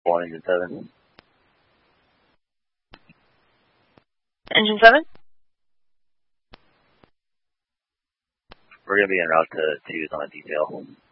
4, Engine 7. Engine 7? We're going to be en route to use on a detail.